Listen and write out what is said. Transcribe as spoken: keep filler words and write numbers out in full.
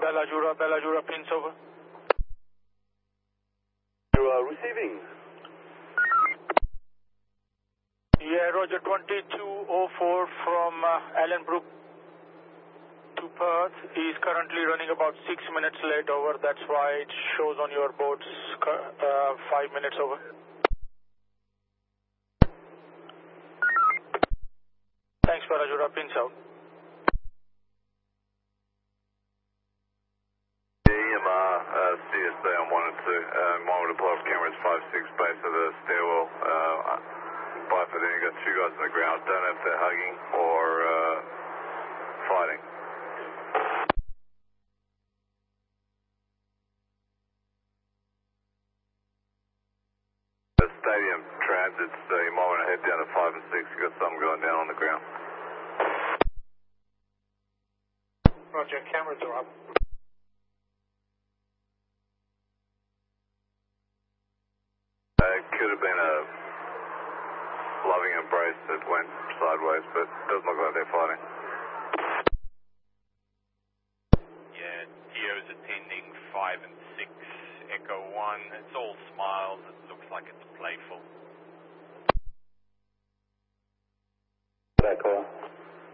Bella Jura, Bella Jura, pins over. You are receiving. Yeah, Roger, twenty-two oh four from uh, Allenbrook to Perth. He is currently running about six minutes late over. That's why it shows on your boards uh, five minutes over. Thanks, Parajura. Pins out. E M R, uh, C S B on one and two. Uh, mine would apply for cameras five six base of the stairwell. Uh, by for then, you got two guys on the ground. Don't know if they're hugging or uh, fighting. The stadium transit, so you might want to head down to five and six. You got some going down on the ground. Roger, cameras are up. It could have been a loving embrace that went sideways, but it doesn't look like they're fighting. Yeah, Dio's attending five and six, Echo one. It's all smiles. It looks like it's playful. Echo.